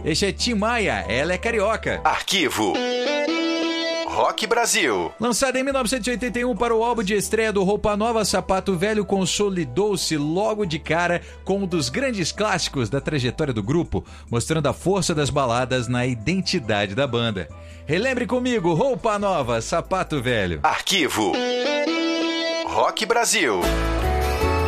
Este é Tim Maia, Ela é Carioca. Arquivo Rock Brasil. Lançado em 1981 para o álbum de estreia do Roupa Nova, Sapato Velho consolidou-se logo de cara com um dos grandes clássicos da trajetória do grupo, mostrando a força das baladas na identidade da banda. Relembre comigo, Roupa Nova, Sapato Velho. Arquivo Rock Brasil.